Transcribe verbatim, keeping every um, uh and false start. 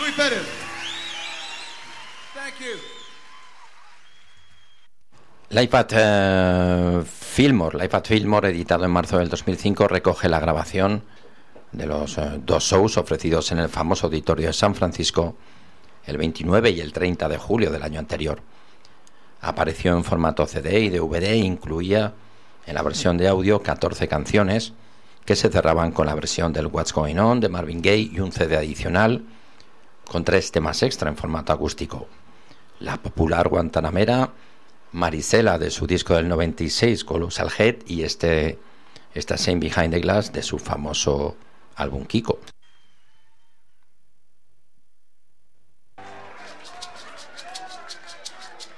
Louis Pérez. Thank you. L'iPad eh, Fillmore, l'iPad Fillmore, editado en marzo del dos mil cinco, recoge la grabación de los eh, dos shows ofrecidos en el famoso auditorio de San Francisco el veintinueve y el treinta de julio del año anterior. Apareció en formato C D y D V D e incluía en la versión de audio catorce canciones que se cerraban con la versión del What's Going On de Marvin Gaye y un C D adicional con tres temas extra en formato acústico: la popular Guantanamera, Marisela de su disco del noventa y seis Colossal Head y este esta Same Behind the Glass de su famoso álbum Kiko.